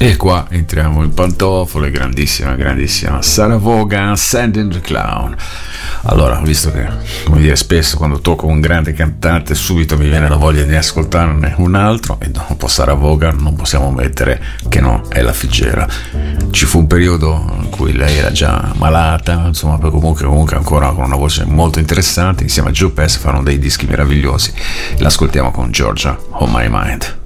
E qua entriamo in pantofole, grandissima, grandissima Sarah Vaughan, Sending the Clown. Allora, visto che, come dire, spesso quando tocco un grande cantante subito mi viene la voglia di ascoltarne un altro, e dopo Sarah Vaughan non possiamo mettere che no, è la Fitzgerald. Ci fu un periodo in cui lei era già malata, insomma, poi comunque ancora con una voce molto interessante, insieme a Joe Pass fanno dei dischi meravigliosi. L'ascoltiamo con Georgia on My Mind.